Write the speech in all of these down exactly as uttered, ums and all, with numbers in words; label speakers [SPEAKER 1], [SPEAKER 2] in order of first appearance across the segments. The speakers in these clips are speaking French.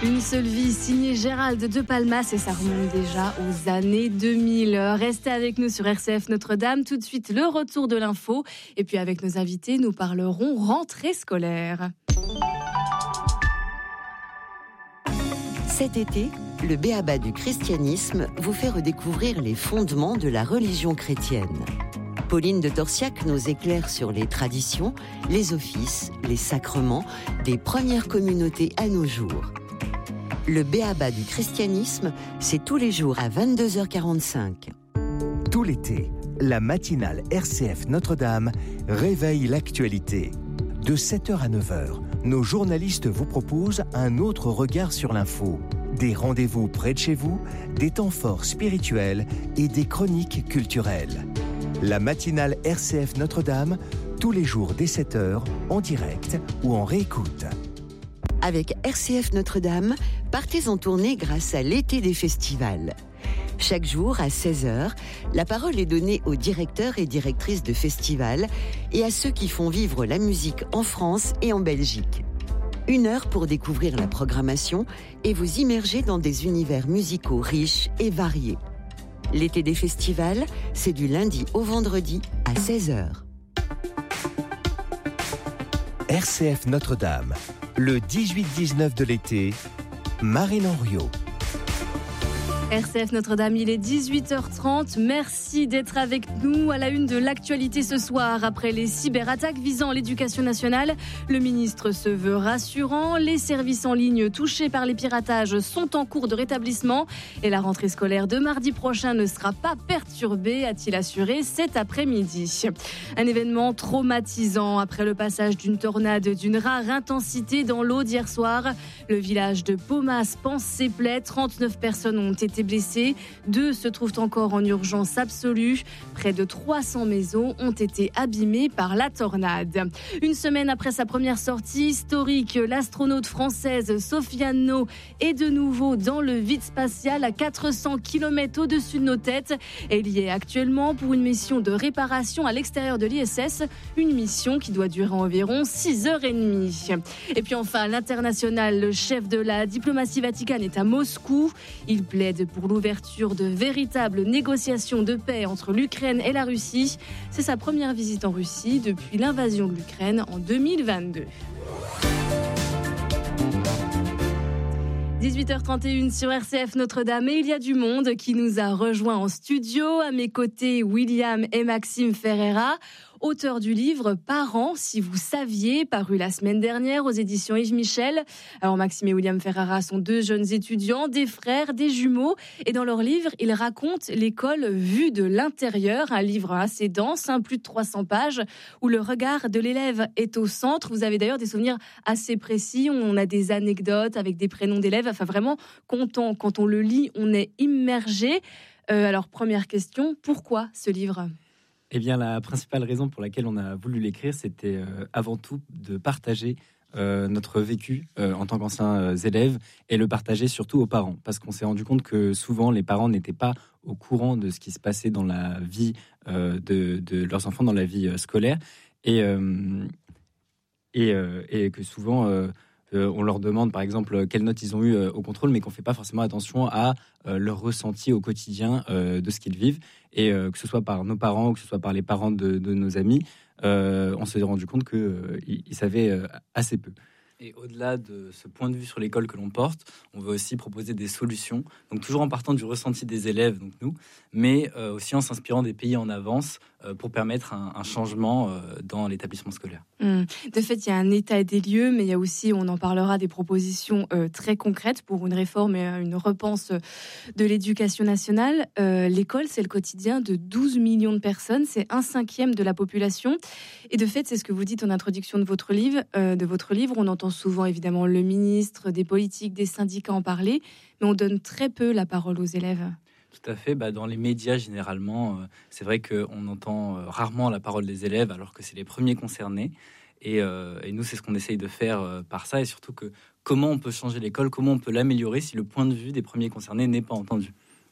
[SPEAKER 1] Une seule vie, signée Gérald de Palmas, et ça remonte déjà aux années deux mille. Restez avec nous sur R C F Notre-Dame. Tout de suite, le retour de l'info. Et puis avec nos invités, nous parlerons rentrée scolaire.
[SPEAKER 2] Cet été, le B A B A du christianisme vous fait redécouvrir les fondements de la religion chrétienne. Pauline de Torsiac nous éclaire sur les traditions, les offices, les sacrements des premières communautés à nos jours. Le B A B A du christianisme, c'est tous les jours à vingt-deux heures quarante-cinq.
[SPEAKER 3] Tout l'été, la matinale R C F Notre-Dame réveille l'actualité. De sept heures à neuf heures, nos journalistes vous proposent un autre regard sur l'info. Des rendez-vous près de chez vous, des temps forts spirituels et des chroniques culturelles. La matinale R C F Notre-Dame, tous les jours dès sept heures, en direct ou en réécoute.
[SPEAKER 2] Avec R C F Notre-Dame, partez en tournée grâce à l'été des festivals. Chaque jour, à seize heures, la parole est donnée aux directeurs et directrices de festivals et à ceux qui font vivre la musique en France et en Belgique. Une heure pour découvrir la programmation et vous immerger dans des univers musicaux riches et variés. L'été des festivals, c'est du lundi au vendredi à seize heures.
[SPEAKER 3] R C F Notre-Dame, le dix-huit dix-neuf de l'été, Marine Henriot.
[SPEAKER 1] R C F Notre-Dame, il est dix-huit heures trente. Merci d'être avec nous à la une de l'actualité ce soir. Après les cyberattaques visant l'éducation nationale, le ministre se veut rassurant. Les services en ligne touchés par les piratages sont en cours de rétablissement et la rentrée scolaire de mardi prochain ne sera pas perturbée, a-t-il assuré cet après-midi. Un événement traumatisant après le passage d'une tornade d'une rare intensité dans l'Aude hier soir. Le village de Paumas panse ses plaies. trente-neuf personnes ont été blessés. Deux se trouvent encore en urgence absolue. Près de trois cents maisons ont été abîmées par la tornade. Une semaine après sa première sortie historique, l'astronaute française Sofiane No est de nouveau dans le vide spatial à quatre cents kilomètres au-dessus de nos têtes. Elle y est actuellement pour une mission de réparation à l'extérieur de l'I S S, une mission qui doit durer environ six heures trente. Et puis enfin, à l'international, le chef de la diplomatie vaticane est à Moscou. Il plaide pour l'ouverture de véritables négociations de paix entre l'Ukraine et la Russie. C'est sa première visite en Russie depuis l'invasion de l'Ukraine en deux mille vingt-deux. dix-huit heures trente et une sur R C F Notre-Dame et il y a du monde qui nous a rejoint en studio. À mes côtés, William et Maxime Ferreira, auteurs du livre « Parents, si vous saviez », paru la semaine dernière aux éditions Yves Michel. Alors Maxime et William Ferreira sont deux jeunes étudiants, des frères, des jumeaux. Et dans leur livre, ils racontent l'école vue de l'intérieur. Un livre assez dense, hein, plus de trois cents pages, où le regard de l'élève est au centre. Vous avez d'ailleurs des souvenirs assez précis. On a des anecdotes avec des prénoms d'élèves. Enfin vraiment, quand on, quand on le lit, on est immergé. Euh, alors première question, pourquoi ce livre ?
[SPEAKER 4] Eh bien, la principale raison pour laquelle on a voulu l'écrire, c'était euh, avant tout de partager euh, notre vécu euh, en tant qu'anciens euh, élèves et le partager surtout aux parents. Parce qu'on s'est rendu compte que souvent, les parents n'étaient pas au courant de ce qui se passait dans la vie euh, de, de leurs enfants, dans la vie euh, scolaire. Et, euh, et, euh, et que souvent... Euh, Euh, on leur demande par exemple quelles notes ils ont eues euh, au contrôle, mais qu'on ne fait pas forcément attention à euh, leur ressenti au quotidien euh, de ce qu'ils vivent. Et euh, que ce soit par nos parents ou que ce soit par les parents de, de nos amis, euh, on s'est rendu compte qu'ils euh, savaient euh, assez peu. Et au-delà de ce point de vue sur l'école que l'on porte, on veut aussi proposer des solutions, donc toujours en partant du ressenti des élèves, donc nous, mais euh, aussi en s'inspirant des pays en avance euh, pour permettre un, un changement euh, dans l'établissement scolaire.
[SPEAKER 1] Mmh. De fait, il y a un état des lieux, mais il y a aussi, on en parlera, des propositions euh, très concrètes pour une réforme et une repense de l'éducation nationale. Euh, l'école, c'est le quotidien de douze millions de personnes, c'est un cinquième de la population. Et de fait, c'est ce que vous dites en introduction de votre livre. Euh, de votre livre, on entend souvent évidemment le ministre, des politiques, des syndicats en parler, mais on donne très peu la parole aux élèves.
[SPEAKER 4] Tout à fait. Bah, dans les médias, généralement, euh, c'est vrai qu'on entend euh, rarement la parole des élèves, alors que c'est les premiers concernés. Et, euh, et nous, c'est ce qu'on essaye de faire euh, par ça. Et surtout, que comment on peut changer l'école, comment on peut l'améliorer si le point de vue des premiers concernés n'est pas entendu.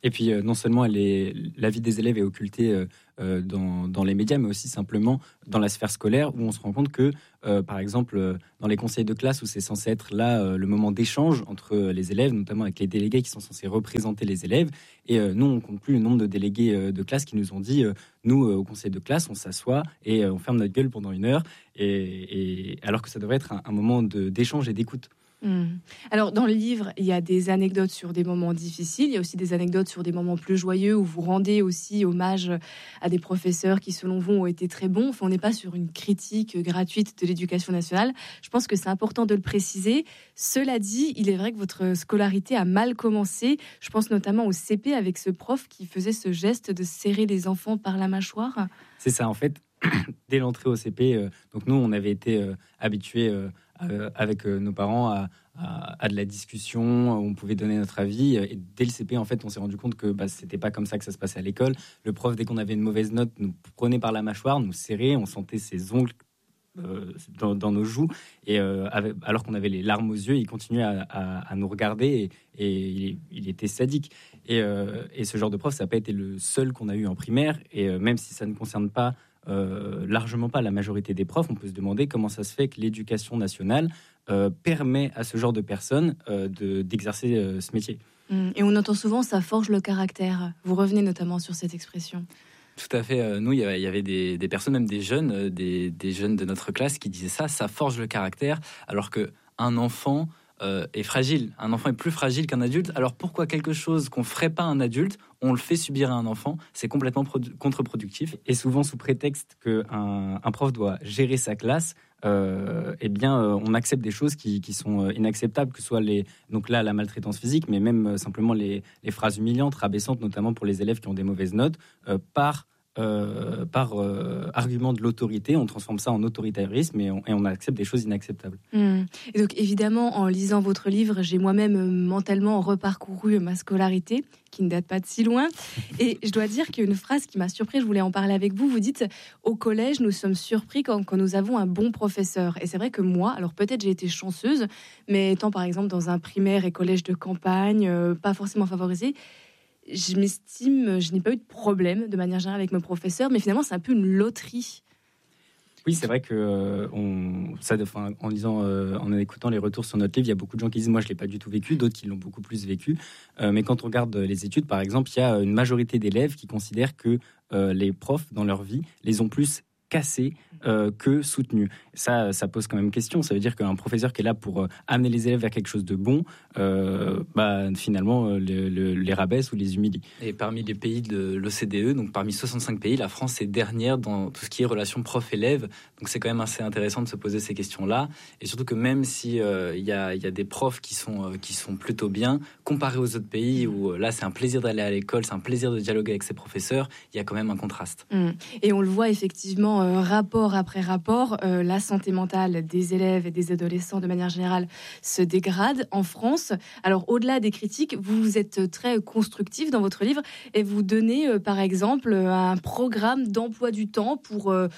[SPEAKER 4] Et puis, euh, non seulement elle est, la vie des élèves est occultée euh, euh, dans, dans les médias, mais aussi simplement dans la sphère scolaire, où on se rend compte que, euh, par exemple, euh, dans les conseils de classe, où c'est censé être là euh, le moment d'échange entre les élèves, notamment avec les délégués qui sont censés représenter les élèves, et euh, nous, on compte plus le nombre de délégués euh, de classe qui nous ont dit, euh, nous, euh, au conseil de classe, on s'assoit et euh, on ferme notre gueule pendant une heure, et, et alors que ça devrait être un, un moment de, d'échange et d'écoute.
[SPEAKER 1] Mmh. Alors, dans le livre, il y a des anecdotes sur des moments difficiles. Il y a aussi des anecdotes sur des moments plus joyeux où vous rendez aussi hommage à des professeurs qui, selon vous, ont été très bons. Enfin, on n'est pas sur une critique gratuite de l'éducation nationale. Je pense que c'est important de le préciser. Cela dit, il est vrai que votre scolarité a mal commencé. Je pense notamment au C P avec ce prof qui faisait ce geste de serrer les enfants par la mâchoire.
[SPEAKER 4] C'est ça, en fait. Dès l'entrée au C P, euh, donc nous, on avait été euh, habitués euh, euh, avec euh, nos parents à, à, à de la discussion, on pouvait donner notre avis. Et dès le C P, en fait, on s'est rendu compte que bah, c'était pas comme ça que ça se passait à l'école. Le prof, dès qu'on avait une mauvaise note, nous prenait par la mâchoire, nous serrait, on sentait ses ongles euh, dans, dans nos joues. Et euh, avec, alors qu'on avait les larmes aux yeux, il continuait à, à, à nous regarder et, et il, il était sadique. Et, euh, et ce genre de prof, ça n'a pas été le seul qu'on a eu en primaire. Et euh, même si ça ne concerne pas Euh, largement pas la majorité des profs, on peut se demander comment ça se fait que l'éducation nationale euh, permet à ce genre de personnes euh, de, d'exercer euh, ce métier.
[SPEAKER 1] Et on entend souvent ça forge le caractère. Vous revenez notamment sur cette expression.
[SPEAKER 5] Tout à fait. Nous, il y avait, il y avait des, des personnes, même des jeunes, des, des jeunes de notre classe qui disaient ça, ça forge le caractère, alors qu'un enfant euh, est fragile. Un enfant est plus fragile qu'un adulte. Alors pourquoi quelque chose qu'on ferait pas à un adulte, on le fait subir à un enfant? C'est complètement produ- contre-productif.
[SPEAKER 4] Et souvent sous prétexte qu'un un prof doit gérer sa classe, euh, eh bien, euh, on accepte des choses qui, qui sont inacceptables, que ce soit les, donc là, la maltraitance physique, mais même euh, simplement les, les phrases humiliantes, rabaissantes, notamment pour les élèves qui ont des mauvaises notes, euh, par Euh, par euh, argument de l'autorité, on transforme ça en autoritarisme et on, et on accepte des choses inacceptables.
[SPEAKER 1] Mmh. Et donc évidemment, en lisant votre livre, j'ai moi-même euh, mentalement reparcouru ma scolarité, qui ne date pas de si loin. Et je dois dire qu'il y a une phrase qui m'a surpris, je voulais en parler avec vous. Vous dites, au collège, nous sommes surpris quand, quand nous avons un bon professeur. Et c'est vrai que moi, alors peut-être j'ai été chanceuse, mais étant par exemple dans un primaire et collège de campagne, euh, pas forcément favorisé, je m'estime, je n'ai pas eu de problème de manière générale avec mes professeurs, mais finalement c'est un peu une loterie.
[SPEAKER 4] Oui, c'est vrai que euh, on, ça, enfin, en lisant, euh, en écoutant les retours sur notre livre, il y a beaucoup de gens qui disent moi je l'ai pas du tout vécu, d'autres qui l'ont beaucoup plus vécu. Euh, mais quand on regarde les études, par exemple, il y a une majorité d'élèves qui considèrent que euh, les profs dans leur vie les ont plus cassés euh, que soutenus. Ça, ça pose quand même question. Ça veut dire qu'un professeur qui est là pour euh, amener les élèves vers quelque chose de bon, euh, bah, finalement, euh, le, le, les rabaisse ou les humilie.
[SPEAKER 5] Et parmi les pays de l'O C D E, donc parmi soixante-cinq pays, la France est dernière dans tout ce qui est relation prof-élève. Donc c'est quand même assez intéressant de se poser ces questions-là. Et surtout que même si il euh, y, a, y a des profs qui sont, euh, qui sont plutôt bien, comparé aux autres pays où euh, là c'est un plaisir d'aller à l'école, c'est un plaisir de dialoguer avec ses professeurs, il y a quand même un contraste.
[SPEAKER 1] Mmh. Et on le voit effectivement, euh, rapport après rapport, euh, la santé mentale des élèves et des adolescents de manière générale se dégrade en France. Alors au-delà des critiques, vous êtes très constructif dans votre livre et vous donnez euh, par exemple un programme d'emploi du temps pour euh,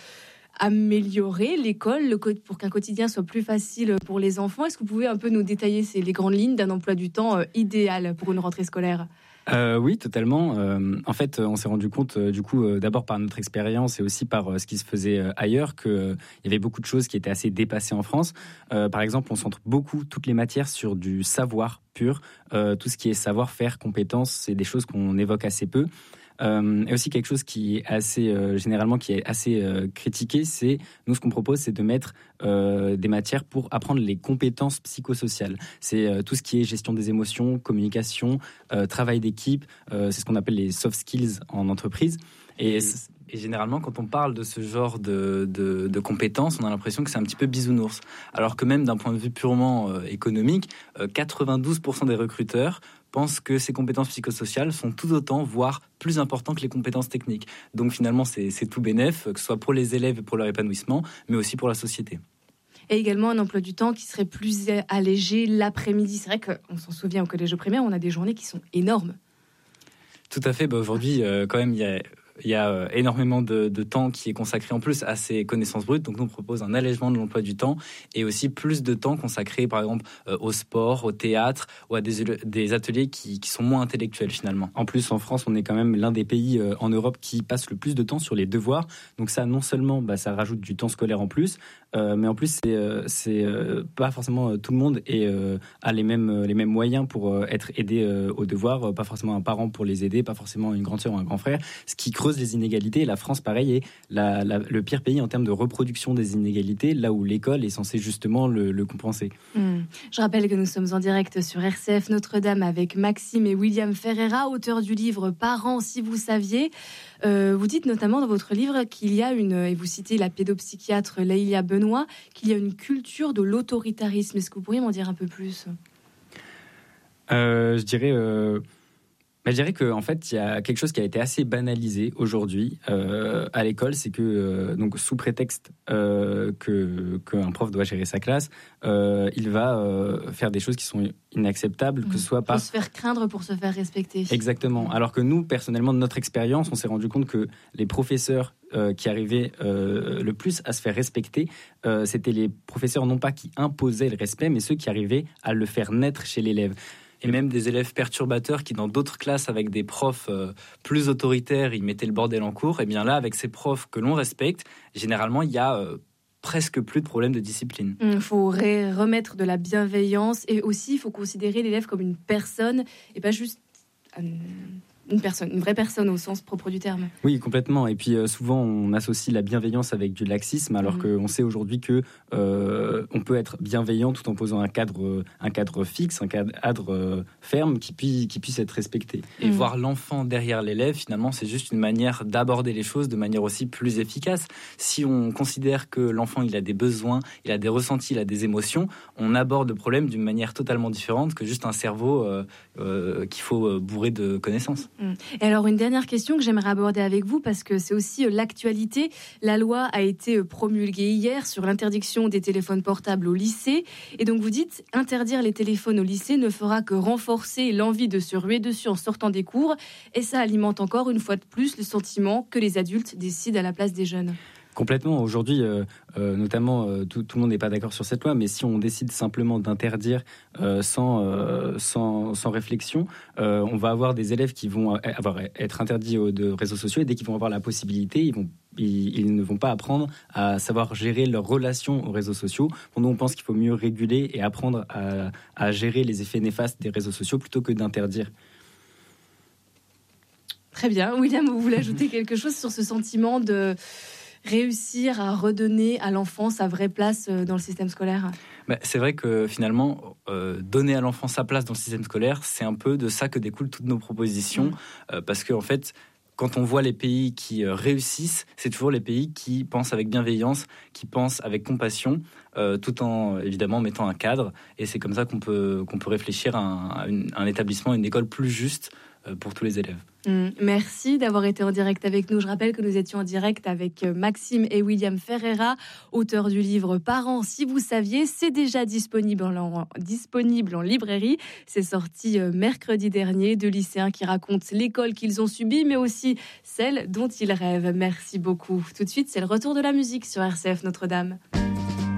[SPEAKER 1] améliorer l'école, le co- pour qu'un quotidien soit plus facile pour les enfants. Est-ce que vous pouvez un peu nous détailler ces, les grandes lignes d'un emploi du temps euh, idéal pour une rentrée scolaire ?
[SPEAKER 4] Euh, oui, totalement. Euh, en fait, on s'est rendu compte, euh, du coup, euh, d'abord par notre expérience et aussi par euh, ce qui se faisait euh, ailleurs, qu'il euh, y avait beaucoup de choses qui étaient assez dépassées en France. Euh, par exemple, on centre beaucoup toutes les matières sur du savoir pur. Euh, tout ce qui est savoir-faire, compétences, c'est des choses qu'on évoque assez peu. Euh, et aussi quelque chose qui est assez euh, généralement qui est assez euh, critiqué, c'est nous ce qu'on propose, c'est de mettre euh, des matières pour apprendre les compétences psychosociales. C'est euh, tout ce qui est gestion des émotions, communication, euh, travail d'équipe. Euh, c'est ce qu'on appelle les soft skills en entreprise.
[SPEAKER 5] Et, et généralement, quand on parle de ce genre de, de, de compétences, on a l'impression que c'est un petit peu bisounours. Alors que même d'un point de vue purement euh, économique, euh, quatre-vingt-douze pour cent des recruteurs pensent que ces compétences psychosociales sont tout autant, voire plus importantes que les compétences techniques. Donc finalement, c'est, c'est tout bénef, que ce soit pour les élèves et pour leur épanouissement, mais aussi pour la société.
[SPEAKER 1] Et également un emploi du temps qui serait plus allégé l'après-midi. C'est vrai qu'on s'en souvient au collège primaire, on a des journées qui sont énormes.
[SPEAKER 5] Tout à fait. Bah aujourd'hui, euh, quand même, il y a il y a euh, énormément de, de temps qui est consacré en plus à ces connaissances brutes. Donc nous on propose un allègement de l'emploi du temps et aussi plus de temps consacré par exemple euh, au sport, au théâtre ou à des, des ateliers qui, qui sont moins intellectuels finalement.
[SPEAKER 4] En plus, en France, on est quand même l'un des pays euh, en Europe qui passe le plus de temps sur les devoirs. Donc ça, non seulement bah, ça rajoute du temps scolaire en plus, euh, mais en plus c'est, euh, c'est euh, pas forcément euh, tout le monde et euh, a les mêmes euh, les mêmes moyens pour euh, être aidé euh, aux devoirs. Euh, pas forcément un parent pour les aider, pas forcément une grande sœur ou un grand frère. Ce qui creuse les inégalités. Et la France, pareil, est la, la, le pire pays en termes de reproduction des inégalités, là où l'école est censée justement le, le compenser.
[SPEAKER 1] Mmh. Je rappelle que nous sommes en direct sur R C F Notre-Dame avec Maxime et William Ferreira, auteurs du livre Parents, si vous saviez. Euh, vous dites notamment dans votre livre qu'il y a une, et vous citez la pédopsychiatre Leïlia Benoît, qu'il y a une culture de l'autoritarisme. Est-ce que vous pourriez m'en dire un peu plus ?
[SPEAKER 4] euh, Je dirais... Euh... Mais je dirais qu'en fait, il y a quelque chose qui a été assez banalisé aujourd'hui euh, à l'école, c'est que, euh, donc, sous prétexte euh, que, qu'un prof doit gérer sa classe, euh, il va euh, faire des choses qui sont inacceptables, mmh. que ce soit par...
[SPEAKER 1] Pour se faire craindre, pour se faire respecter.
[SPEAKER 4] Exactement. Alors que nous, personnellement, de notre expérience, on s'est rendu compte que les professeurs euh, qui arrivaient euh, le plus à se faire respecter, euh, c'était les professeurs non pas qui imposaient le respect, mais ceux qui arrivaient à le faire naître chez l'élève.
[SPEAKER 5] Et même des élèves perturbateurs qui, dans d'autres classes, avec des profs euh, plus autoritaires, ils mettaient le bordel en cours. Et bien là, avec ces profs que l'on respecte, généralement, il y a euh, presque plus de problèmes de discipline.
[SPEAKER 1] Il faut ré- remettre de la bienveillance et aussi, il faut considérer l'élève comme une personne et pas juste une, une personne, une vraie personne au sens propre du terme.
[SPEAKER 4] Oui, complètement. Et puis euh, souvent, on associe la bienveillance avec du laxisme, alors mmh. qu'on sait aujourd'hui que euh, on peut être bienveillant tout en posant un cadre, un cadre fixe, un cadre euh, ferme qui puisse, qui puisse être respecté.
[SPEAKER 5] Et mmh. voir l'enfant derrière l'élève, finalement, c'est juste une manière d'aborder les choses de manière aussi plus efficace. Si on considère que l'enfant, il a des besoins, il a des ressentis, il a des émotions, on aborde le problème d'une manière totalement différente que juste un cerveau euh, euh, qu'il faut bourrer de connaissances.
[SPEAKER 1] Et alors une dernière question que j'aimerais aborder avec vous parce que c'est aussi l'actualité. La loi a été promulguée hier sur l'interdiction des téléphones portables au lycée et donc vous dites interdire les téléphones au lycée ne fera que renforcer l'envie de se ruer dessus en sortant des cours et ça alimente encore une fois de plus le sentiment que les adultes décident à la place des jeunes.
[SPEAKER 4] Complètement. Aujourd'hui, euh, euh, notamment, euh, tout, tout le monde n'est pas d'accord sur cette loi, mais si on décide simplement d'interdire euh, sans, euh, sans, sans réflexion, euh, on va avoir des élèves qui vont avoir, être interdits de réseaux sociaux et dès qu'ils vont avoir la possibilité, ils, vont, ils, ils ne vont pas apprendre à savoir gérer leurs relations aux réseaux sociaux. Pour nous, on pense qu'il faut mieux réguler et apprendre à, à gérer les effets néfastes des réseaux sociaux plutôt que d'interdire.
[SPEAKER 1] Très bien. William, vous voulez ajouter quelque chose sur ce sentiment de... réussir à redonner à l'enfant sa vraie place dans le système scolaire ?
[SPEAKER 5] Bah, c'est vrai que finalement, euh, donner à l'enfant sa place dans le système scolaire, c'est un peu de ça que découlent toutes nos propositions. Mmh. Euh, parce qu'en fait, quand on voit les pays qui euh, réussissent, c'est toujours les pays qui pensent avec bienveillance, qui pensent avec compassion, euh, tout en évidemment mettant un cadre. Et c'est comme ça qu'on peut, qu'on peut réfléchir à un, à une, un établissement, une école plus juste euh, pour tous les élèves.
[SPEAKER 1] Mmh, merci d'avoir été en direct avec nous. Je rappelle que nous étions en direct avec Maxime et William Ferreira, auteurs du livre Parents, si vous saviez. C'est déjà disponible en, disponible en librairie. C'est sorti mercredi dernier. Deux lycéens qui racontent l'école qu'ils ont subie, mais aussi celle dont ils rêvent. Merci beaucoup. Tout de suite, c'est le retour de la musique sur R C F Notre-Dame.